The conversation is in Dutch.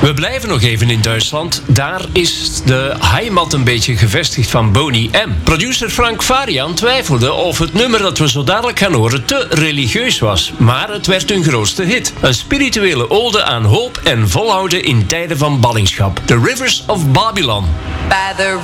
We blijven nog even in Duitsland. Daar is de heimat een beetje gevestigd van Boney M. Producer Frank Farian twijfelde of het nummer dat we zo dadelijk gaan horen te religieus was. Maar het werd hun grootste hit. Een spirituele ode aan hoop en volhouden in tijden van ballingschap. The Rivers of Babylon. By the